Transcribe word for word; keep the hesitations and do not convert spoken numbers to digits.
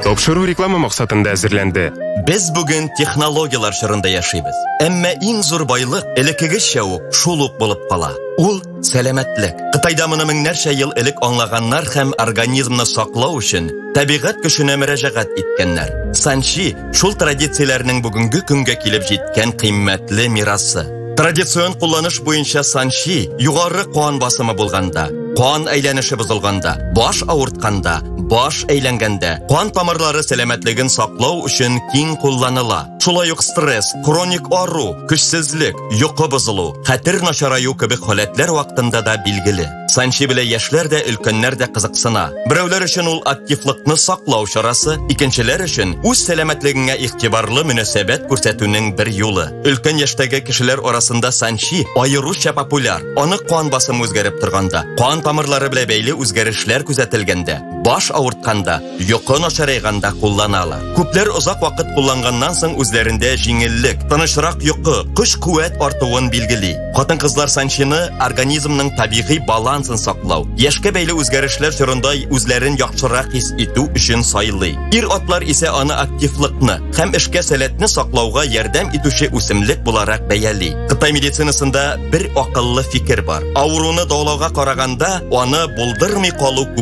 Тапшыру реклама максатында әзерләнде. Без бүген технологиялар чорында яшибез. Әмма иң зур байлык элеккегечә үк шул ук булып кала. Ул сәламәтлек. Кытайда моны меңнәрчә ел элек аңлаганнар һәм организмны саклау өчен табигать көченә мөрәҗәгать иткәннәр. Санчи шул традицияләрнең бүгенге көнгә килеп җиткән кыйммәтле мирасы. Традицион кулланыш буенча санчи югары кан басымы булганда, кан әйләнеше бозылганда, баш авыртканда, баш әйләнгәндә, кан тамырлары сәламәтлеген саклау өчен киң кулланыла. Шулай ук стресс, хроник ару, көчсезлек, йокы бозылу, хәтер начараю кебек халәтләр вакытында да билгеле. Санчи белән яшьләр дә, өлкәннәр дә кызыксына. Берәүләр өчен ул активлыкны саклау чарасы, икенчеләр өчен үз сәламәтлегенә игътибарлы мөнәсәбәт күрсәтүнең бер юлы. Өлкән яшьтәге кешеләр арасында санчи аеруча популяр. Аны кан басымы үзгәреп торганда, кан тамырлары белән бәйле үзгәрешләр күзәтелгәндә, баш авыртканда, йокы начарайганда кулланалар. Күпләр озак вакыт кулланганнан соң үзләрендә җиңеллек, тынычрак йокы, көч-куәт артуын билгели. Хатын-кызлар санчины организмның табигый балансын саклау, яшькә бәйле үзгәрешләр чорында үзләрен яхшырак хис итү өчен сайлый. Ир-атлар исә аны активлыкны һәм эшкә сәләтне саклауга ярдәм итүче үсемлек буларак бәяли. Кытай медицинасында бер акыллы фикер бар. Авыруны дәвалауга караганда, аны булдырмый калу